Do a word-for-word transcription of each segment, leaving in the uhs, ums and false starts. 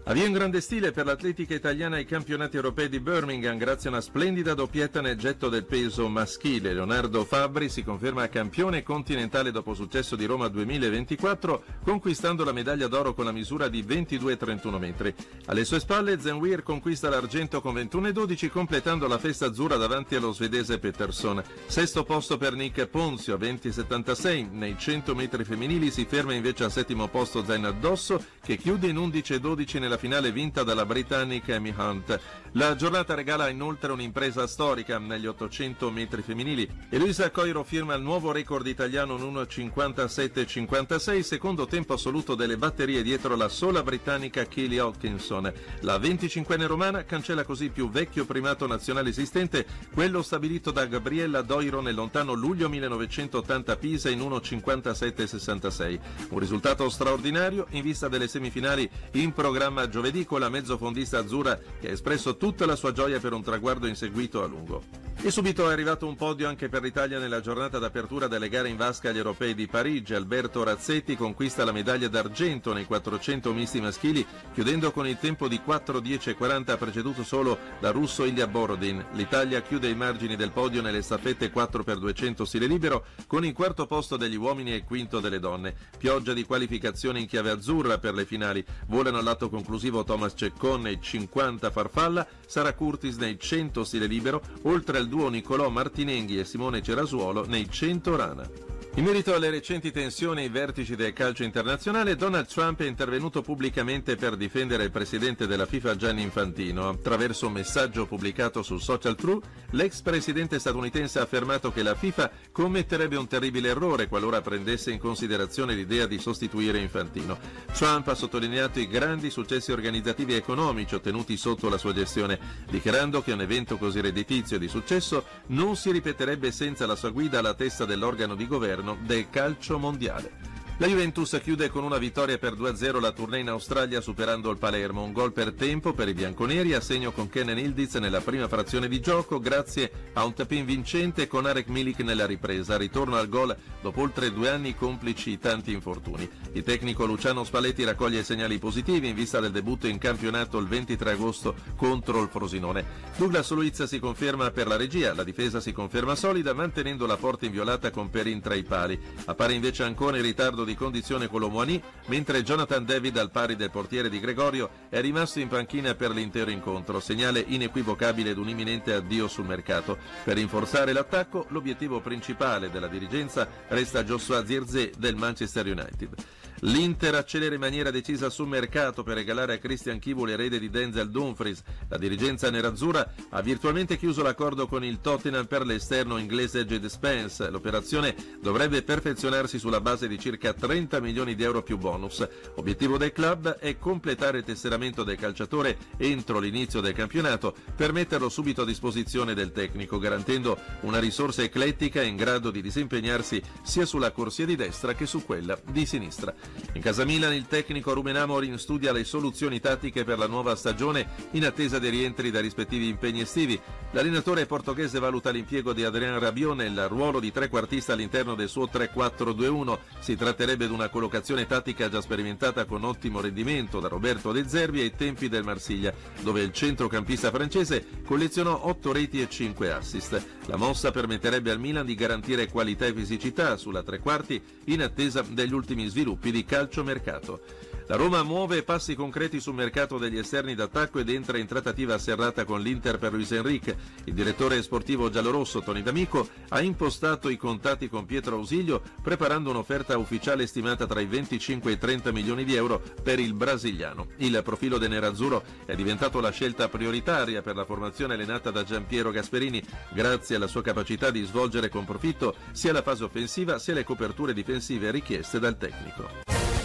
Avvio in grande stile per l'atletica italiana ai campionati europei di Birmingham grazie a una splendida doppietta nel getto del peso maschile. Leonardo Fabbri si conferma campione continentale dopo successo di Roma duemilaventiquattro, conquistando la medaglia d'oro con la misura di ventidue virgola trentuno metri. Alle sue spalle Zenweir conquista l'argento con ventuno virgola dodici, completando la festa azzurra davanti allo svedese Peterson. Sesto posto per Nick Ponzio a venti virgola settantasei. Nei cento metri femminili si ferma invece al settimo posto Zaina Dosso, che chiude in undici virgola dodici nella finale vinta dalla britannica Amy Hunt. La giornata regala inoltre un'impresa storica negli ottocento metri femminili. Elisa Coiro firma il nuovo record italiano in uno virgola cinquantasette cinquantasei, secondo tempo assoluto delle batterie dietro la sola britannica Kelly Hodgkinson. La venticinquenne romana cancella così il più vecchio primato nazionale esistente, quello stabilito da Gabriella Doiro nel lontano luglio millenovecentottanta a Pisa in uno virgola cinquantasette sessantasei. Un risultato straordinario in vista delle semifinali in programma giovedì, con la mezzofondista azzurra che ha espresso tutta la sua gioia per un traguardo inseguito a lungo. E subito è arrivato un podio anche per l'Italia nella giornata d'apertura delle gare in vasca agli europei di Parigi. Alberto Razzetti conquista la medaglia d'argento nei quattrocento misti maschili, chiudendo con il tempo di quattro dieci quaranta, preceduto solo dal russo Ilya Borodin. L'Italia chiude i margini del podio nelle staffette quattro per duecento stile libero, con il quarto posto degli uomini e il quinto delle donne. Pioggia di qualificazione in chiave azzurra per le finali. Volano all'atto conclusivo Thomas Ceccon nei cinquanta farfalla, Sara Curtis nei cento stile libero, oltre al duo Nicolò Martinenghi e Simone Cerasuolo nei cento rana. In merito alle recenti tensioni ai vertici del calcio internazionale, Donald Trump è intervenuto pubblicamente per difendere il presidente della FIFA Gianni Infantino. Attraverso un messaggio pubblicato sul social True, l'ex presidente statunitense ha affermato che la FIFA commetterebbe un terribile errore qualora prendesse in considerazione l'idea di sostituire Infantino. Trump ha sottolineato i grandi successi organizzativi e economici ottenuti sotto la sua gestione, dichiarando che un evento così redditizio e di successo non si ripeterebbe senza la sua guida alla testa dell'organo di governo del calcio mondiale. La Juventus chiude con una vittoria per due a zero la tournée in Australia, superando il Palermo. Un gol per tempo per i bianconeri, a segno con Kenan Yildiz nella prima frazione di gioco, grazie a un tap-in vincente con Arek Milik nella ripresa. Ritorno al gol dopo oltre due anni complici tanti infortuni. Il tecnico Luciano Spalletti raccoglie segnali positivi in vista del debutto in campionato il ventitré agosto contro il Frosinone. Douglas Luiz si conferma per la regia, la difesa si conferma solida, mantenendo la porta inviolata con Perin tra i pali. Appare invece ancora in ritardo di condizione con l'Omoani, mentre Jonathan David, al pari del portiere di Gregorio, è rimasto in panchina per l'intero incontro, segnale inequivocabile di un imminente addio sul mercato. Per rinforzare l'attacco, l'obiettivo principale della dirigenza resta Joshua Zirkzee del Manchester United. L'Inter accelera in maniera decisa sul mercato per regalare a Christian Chivu l'erede di Denzel Dumfries. La dirigenza nerazzurra ha virtualmente chiuso l'accordo con il Tottenham per l'esterno inglese Jed Spence. L'operazione dovrebbe perfezionarsi sulla base di circa trenta milioni di euro più bonus. Obiettivo del club è completare il tesseramento del calciatore entro l'inizio del campionato per metterlo subito a disposizione del tecnico, garantendo una risorsa eclettica in grado di disimpegnarsi sia sulla corsia di destra che su quella di sinistra. In casa Milan il tecnico Ruben Amorim studia le soluzioni tattiche per la nuova stagione in attesa dei rientri dai rispettivi impegni estivi. L'allenatore portoghese valuta l'impiego di Adrien Rabiot nel ruolo di trequartista all'interno del suo tre quattro due uno. Si tratterebbe di una collocazione tattica già sperimentata con ottimo rendimento da Roberto De Zerbi ai tempi del Marsiglia, dove il centrocampista francese collezionò otto reti e cinque assist. La mossa permetterebbe al Milan di garantire qualità e fisicità sulla tre quarti in attesa degli ultimi sviluppi di calciomercato. La Roma muove passi concreti sul mercato degli esterni d'attacco ed entra in trattativa serrata con l'Inter per Luis Enrique. Il direttore sportivo giallorosso Tony D'Amico ha impostato i contatti con Pietro Ausilio, preparando un'offerta ufficiale stimata tra i venticinque e i trenta milioni di euro per il brasiliano. Il profilo del nerazzurro è diventato la scelta prioritaria per la formazione allenata da Giampiero Gasperini, grazie alla sua capacità di svolgere con profitto sia la fase offensiva sia le coperture difensive richieste dal tecnico.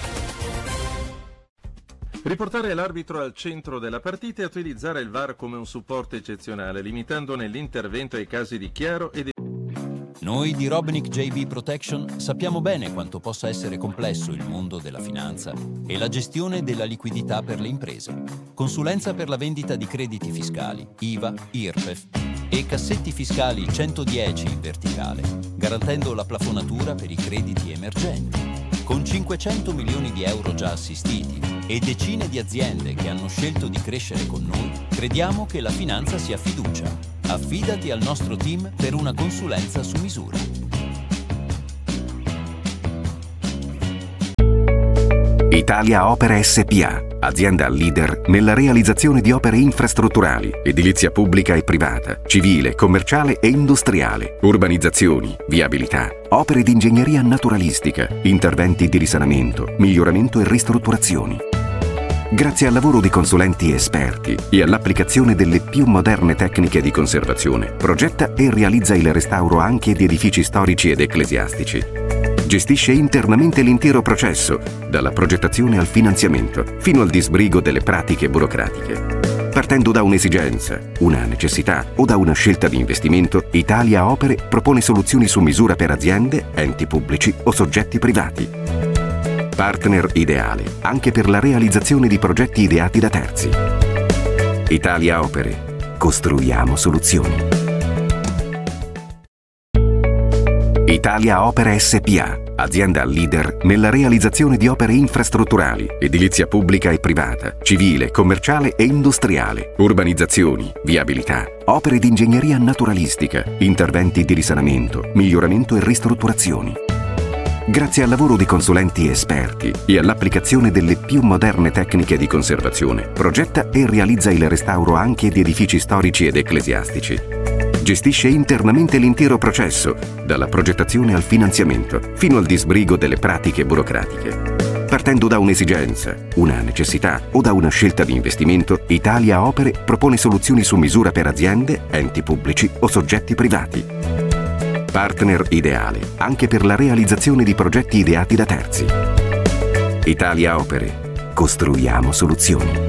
Riportare l'arbitro al centro della partita e utilizzare il V A R come un supporto eccezionale, limitandone l'intervento ai casi di chiaro e di... Noi di Robnick J B Protection sappiamo bene quanto possa essere complesso il mondo della finanza e la gestione della liquidità per le imprese. Consulenza per la vendita di crediti fiscali, I V A, I R P E F e cassetti fiscali centodieci in verticale, garantendo la plafonatura per i crediti emergenti. Con cinquecento milioni di euro già assistiti e decine di aziende che hanno scelto di crescere con noi, crediamo che la finanza sia fiducia. Affidati al nostro team per una consulenza su misura. Italia Opere S P A, azienda leader nella realizzazione di opere infrastrutturali, edilizia pubblica e privata, civile, commerciale e industriale, urbanizzazioni, viabilità, opere di ingegneria naturalistica, interventi di risanamento, miglioramento e ristrutturazioni. Grazie al lavoro di consulenti esperti e all'applicazione delle più moderne tecniche di conservazione, progetta e realizza il restauro anche di edifici storici ed ecclesiastici. Gestisce internamente l'intero processo, dalla progettazione al finanziamento, fino al disbrigo delle pratiche burocratiche. Partendo da un'esigenza, una necessità o da una scelta di investimento, Italia Opere propone soluzioni su misura per aziende, enti pubblici o soggetti privati. Partner ideale anche per la realizzazione di progetti ideati da terzi. Italia Opere. Costruiamo soluzioni. Italia Opere S P A, azienda leader nella realizzazione di opere infrastrutturali, edilizia pubblica e privata, civile, commerciale e industriale, urbanizzazioni, viabilità, opere di ingegneria naturalistica, interventi di risanamento, miglioramento e ristrutturazioni. Grazie al lavoro di consulenti esperti e all'applicazione delle più moderne tecniche di conservazione, progetta e realizza il restauro anche di edifici storici ed ecclesiastici. Gestisce internamente l'intero processo, dalla progettazione al finanziamento, fino al disbrigo delle pratiche burocratiche. Partendo da un'esigenza, una necessità o da una scelta di investimento, Italia Opere propone soluzioni su misura per aziende, enti pubblici o soggetti privati. Partner ideale anche per la realizzazione di progetti ideati da terzi. Italia Opere. Costruiamo soluzioni.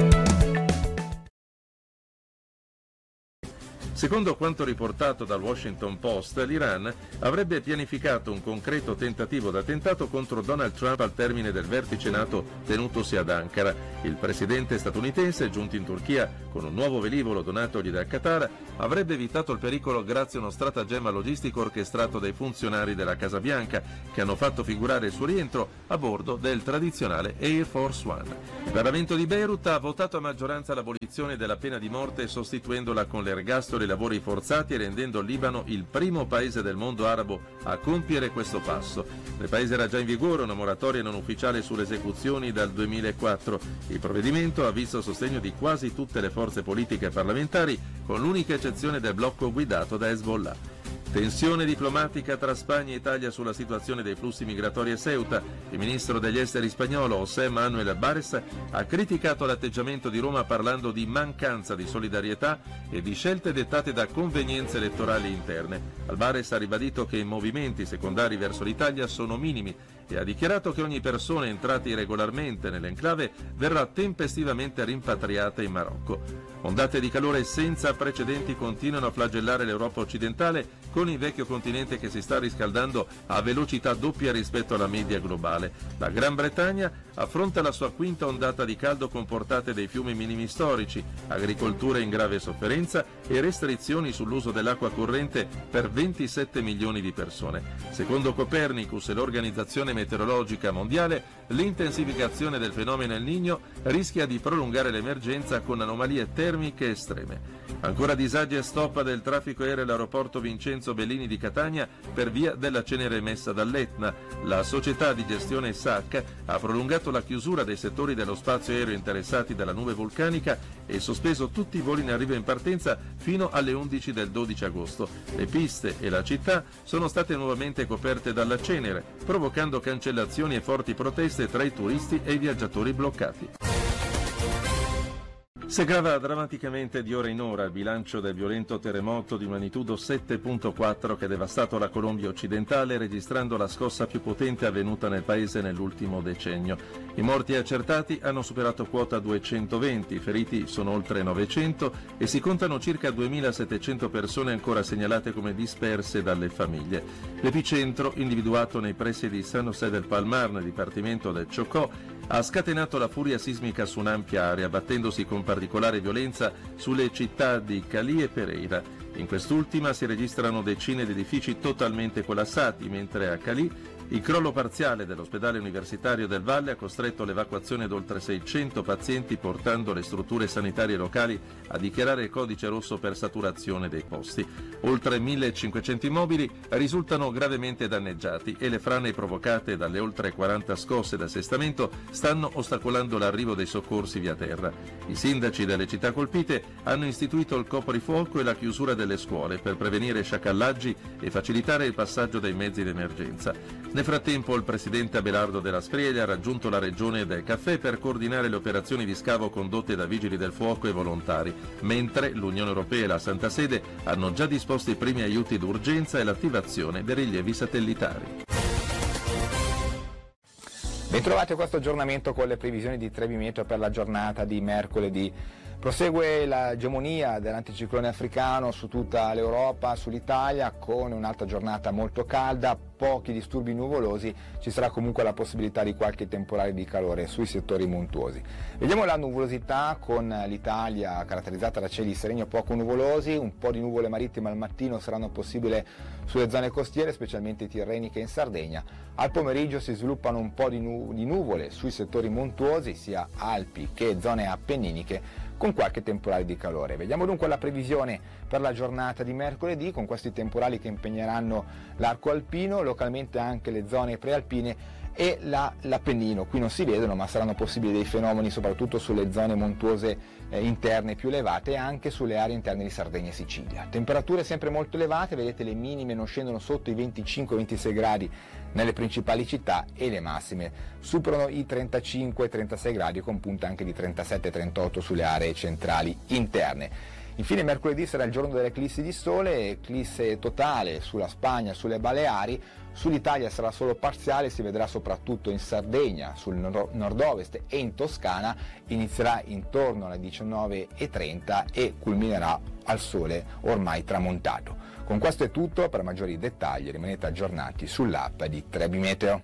Secondo quanto riportato dal Washington Post, l'Iran avrebbe pianificato un concreto tentativo d'attentato contro Donald Trump al termine del vertice NATO tenutosi ad Ankara. Il presidente statunitense, giunto in Turchia con un nuovo velivolo donatogli dal Qatar, avrebbe evitato il pericolo grazie a uno stratagemma logistico orchestrato dai funzionari della Casa Bianca, che hanno fatto figurare il suo rientro a bordo del tradizionale Air Force One. Il Parlamento di Beirut ha votato a maggioranza l'abolizione della pena di morte, sostituendola con l'ergastolo e lavori forzati, e rendendo il Libano il primo paese del mondo arabo a compiere questo passo. Nel paese era già in vigore una moratoria non ufficiale sulle esecuzioni dal duemilaquattro. Il provvedimento ha visto il sostegno di quasi tutte le forze politiche e parlamentari, con l'unica eccezione del blocco guidato da Hezbollah. Tensione diplomatica tra Spagna e Italia sulla situazione dei flussi migratori a Ceuta. Il ministro degli esteri spagnolo José Manuel Albares ha criticato l'atteggiamento di Roma parlando di mancanza di solidarietà e di scelte dettate da convenienze elettorali interne. Albares ha ribadito che i movimenti secondari verso l'Italia sono minimi e ha dichiarato che ogni persona entrata irregolarmente nell'enclave verrà tempestivamente rimpatriata in Marocco. Ondate di calore senza precedenti continuano a flagellare l'Europa occidentale, con il vecchio continente che si sta riscaldando a velocità doppia rispetto alla media globale. La Gran Bretagna affronta la sua quinta ondata di caldo con portate dei fiumi minimi storici, agricoltura in grave sofferenza e restrizioni sull'uso dell'acqua corrente per ventisette milioni di persone. Secondo Copernicus e l'Organizzazione Meteorologica Mondiale, l'intensificazione del fenomeno El Niño rischia di prolungare l'emergenza con anomalie termiche estreme. Ancora disagi e stop del traffico aereo all'aeroporto Vincenzo Bellini di Catania per via della cenere emessa dall'Etna. La società di gestione S A C ha prolungato la chiusura dei settori dello spazio aereo interessati dalla nube vulcanica e sospeso tutti i voli in arrivo e in partenza fino alle undici del dodici agosto. Le piste e la città sono state nuovamente coperte dalla cenere, provocando cancellazioni e forti proteste tra i turisti e i viaggiatori bloccati. Si aggrava drammaticamente di ora in ora il bilancio del violento terremoto di magnitudo sette virgola quattro che ha devastato la Colombia occidentale, registrando la scossa più potente avvenuta nel paese nell'ultimo decennio. I morti accertati hanno superato quota duecentoventi, i feriti sono oltre novecento e si contano circa duemilasettecento persone ancora segnalate come disperse dalle famiglie. L'epicentro, individuato nei pressi di San José del Palmar, nel dipartimento del Chocó, ha scatenato la furia sismica su un'ampia area, battendosi con particolare violenza sulle città di Cali e Pereira. In quest'ultima si registrano decine di edifici totalmente collassati, mentre a Cali Il crollo parziale dell'ospedale universitario del Valle ha costretto l'evacuazione di oltre seicento pazienti, portando le strutture sanitarie locali a dichiarare il codice rosso per saturazione dei posti. Oltre millecinquecento immobili risultano gravemente danneggiati e le frane provocate dalle oltre quaranta scosse d'assestamento stanno ostacolando l'arrivo dei soccorsi via terra. I sindaci delle città colpite hanno istituito il coprifuoco e la chiusura delle scuole per prevenire sciacallaggi e facilitare il passaggio dei mezzi d'emergenza. Nel frattempo il presidente Abelardo della Sprieglia ha raggiunto la regione del Caffè per coordinare le operazioni di scavo condotte da vigili del fuoco e volontari, mentre l'Unione Europea e la Santa Sede hanno già disposto i primi aiuti d'urgenza e l'attivazione dei rilievi satellitari. Bentrovati a questo aggiornamento con le previsioni di Trebi Meteo per la giornata di mercoledì. Prosegue l'egemonia dell'anticiclone africano su tutta l'Europa, sull'Italia, con un'altra giornata molto calda, pochi disturbi nuvolosi, ci sarà comunque la possibilità di qualche temporale di calore sui settori montuosi. Vediamo la nuvolosità con l'Italia caratterizzata da cieli sereni o poco nuvolosi, un po' di nuvole marittime al mattino saranno possibili sulle zone costiere, specialmente tirreniche in Sardegna. Al pomeriggio si sviluppano un po' di, nu- di nuvole sui settori montuosi, sia Alpi che zone appenniniche, con qualche temporale di calore. Vediamo dunque la previsione per la giornata di mercoledì, con questi temporali che impegneranno l'arco alpino, localmente anche le zone prealpine e la, l'Appennino. Qui non si vedono, ma saranno possibili dei fenomeni soprattutto sulle zone montuose eh, interne più elevate e anche sulle aree interne di Sardegna e Sicilia. Temperature sempre molto elevate, vedete le minime non scendono sotto i venticinque ventisei gradi nelle principali città e le massime superano i trentacinque trentasei gradi, con punte anche di trentasette trentotto sulle aree centrali interne. Infine mercoledì sarà il giorno dell'eclissi di sole, eclisse totale sulla Spagna, sulle Baleari, sull'Italia sarà solo parziale, si vedrà soprattutto in Sardegna, sul nord-ovest e in Toscana, inizierà intorno alle diciannove e trenta e culminerà al sole ormai tramontato. Con questo è tutto, per maggiori dettagli rimanete aggiornati sull'app di Trebi Meteo.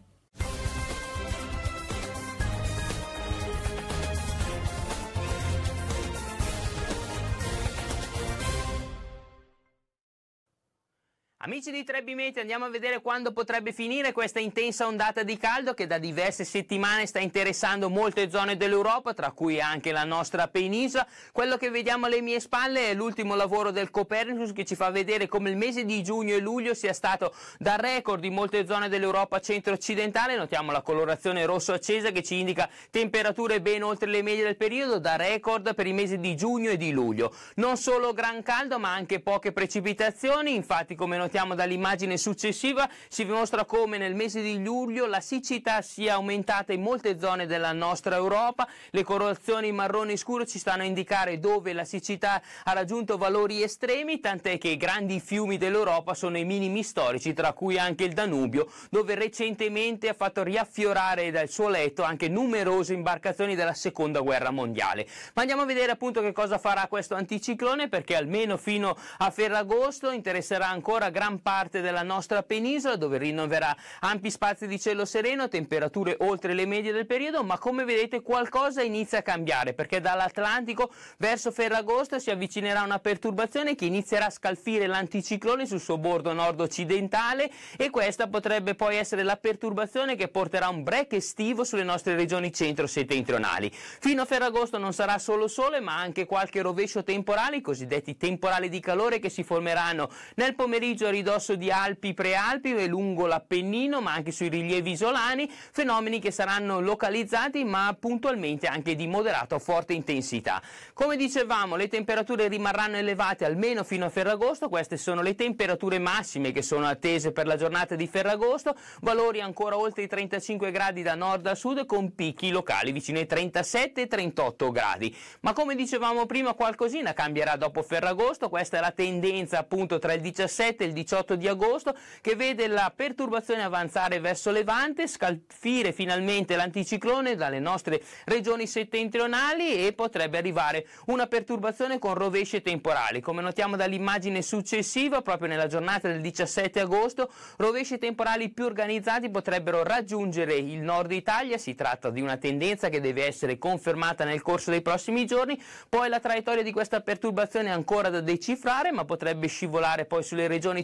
Amici di Trebi Meteo, andiamo a vedere quando potrebbe finire questa intensa ondata di caldo che da diverse settimane sta interessando molte zone dell'Europa, tra cui anche la nostra penisola. Quello che vediamo alle mie spalle è l'ultimo lavoro del Copernicus, che ci fa vedere come il mese di giugno e luglio sia stato da record in molte zone dell'Europa centro-occidentale. Notiamo la colorazione rosso accesa che ci indica temperature ben oltre le medie del periodo, da record per i mesi di giugno e di luglio. Non solo gran caldo, ma anche poche precipitazioni. Infatti, come notiamo dall'immagine successiva, si dimostra come nel mese di luglio la siccità sia aumentata in molte zone della nostra Europa. Le colorazioni marrone scuro ci stanno a indicare dove la siccità ha raggiunto valori estremi, tant'è che i grandi fiumi dell'Europa sono i minimi storici, tra cui anche il Danubio, dove recentemente ha fatto riaffiorare dal suo letto anche numerose imbarcazioni della seconda guerra mondiale. Ma andiamo a vedere appunto che cosa farà questo anticiclone, perché almeno fino a Ferragosto interesserà ancora gran parte della nostra penisola, dove rinnoverà ampi spazi di cielo sereno, temperature oltre le medie del periodo, ma come vedete qualcosa inizia a cambiare, perché dall'Atlantico verso Ferragosto si avvicinerà una perturbazione che inizierà a scalfire l'anticiclone sul suo bordo nord-occidentale, e questa potrebbe poi essere la perturbazione che porterà un break estivo sulle nostre regioni centro-settentrionali. Fino a Ferragosto non sarà solo sole, ma anche qualche rovescio temporale, i cosiddetti temporali di calore, che si formeranno nel pomeriggio a ridosso di Alpi, Prealpi e lungo l'Appennino, ma anche sui rilievi isolani, fenomeni che saranno localizzati ma puntualmente anche di moderato a forte intensità. Come dicevamo, le temperature rimarranno elevate almeno fino a Ferragosto. Queste sono le temperature massime che sono attese per la giornata di Ferragosto, valori ancora oltre i trentacinque gradi da nord a sud, con picchi locali vicino ai trentasette trentotto gradi. Ma come dicevamo prima, qualcosina cambierà dopo Ferragosto. Questa è la tendenza appunto tra il diciassette e il diciotto di agosto, che vede la perturbazione avanzare verso Levante, scalfire finalmente l'anticiclone dalle nostre regioni settentrionali, e potrebbe arrivare una perturbazione con rovesci temporali. Come notiamo dall'immagine successiva, proprio nella giornata del diciassette agosto, rovesci temporali più organizzati potrebbero raggiungere il nord Italia. Si tratta di una tendenza che deve essere confermata nel corso dei prossimi giorni. Poi la traiettoria di questa perturbazione è ancora da decifrare, ma potrebbe scivolare poi sulle regioni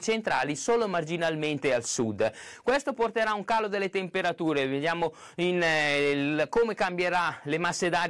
centrali solo marginalmente al sud. Questo porterà a un calo delle temperature, vediamo in, eh, il, come cambierà le masse d'aria